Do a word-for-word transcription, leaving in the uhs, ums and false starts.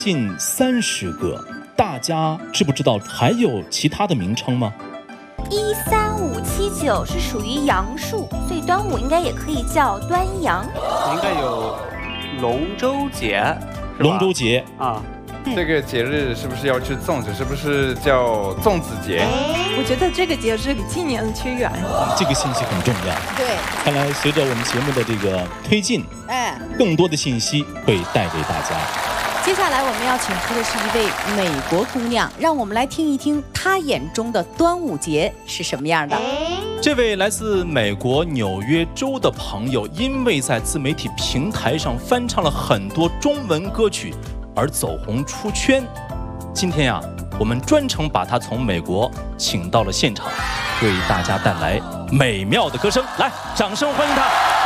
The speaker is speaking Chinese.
近三十个，大家知不知道还有其他的名称吗？ 一三五七九是属于阳数，所以端午应该也可以叫端阳。 应该有龙舟节， 龙舟节啊。 这个节日是不是要吃粽子？是不是叫粽子节？ 我觉得这个节日比今年的屈原。 这个信息很重要。 对， 看来随着我们节目的这个推进， 哎， 更多的信息会带给大家。 接下来我们要请出的是一位美国姑娘，让我们来听一听她眼中的端午节是什么样的。 这位来自美国纽约州的朋友，因为在自媒体平台上翻唱了很多中文歌曲而走红出圈。今天呀、啊，我们专程把他从美国请到了现场，为大家带来美妙的歌声。来，掌声欢迎他。